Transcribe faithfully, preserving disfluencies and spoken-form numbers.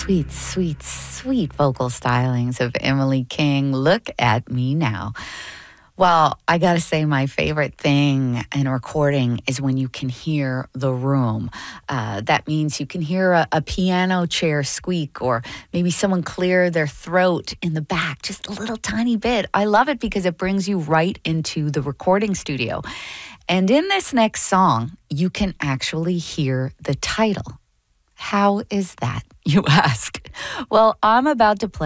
sweet, sweet, sweet vocal stylings of Emily King. Look at me now. Well, I gotta say, my favorite thing in recording is when you can hear the room. Uh, that means you can hear a, a piano chair squeak, or maybe someone clear their throat in the back, just a little tiny bit. I love it because it brings you right into the recording studio. And in this next song, you can actually hear the title. How is that, you ask? Well, I'm about to play